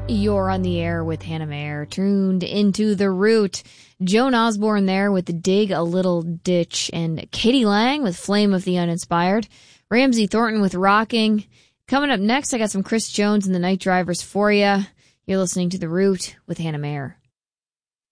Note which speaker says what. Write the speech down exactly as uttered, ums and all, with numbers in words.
Speaker 1: You're on the air with Hannah Mayer, tuned into The Root. Joan Osborne there with Dig a Little Ditch, and Katie Lang with Flame of the Uninspired. Ramsey Thornton with Rocking. Coming up next, I got some Chris Jones and the Night Drivers for you. You're listening to The Root with Hannah Mayer.